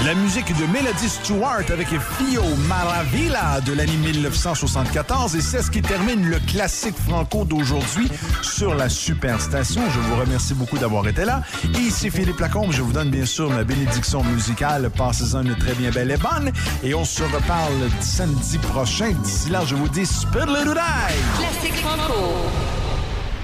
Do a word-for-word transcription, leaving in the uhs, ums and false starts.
La musique de Melody Stewart avec Fio Maravilla de l'année dix-neuf cent soixante-quatorze et c'est ce qui termine le classique franco d'aujourd'hui sur la Superstation. Je vous remercie beaucoup d'avoir été là. Ici Philippe Lacombe, je vous donne bien sûr ma bénédiction musicale. Passez-en une très bien belle et bonne et on se reparle samedi prochain. D'ici là, je vous dis Spudledoodle! Classique franco.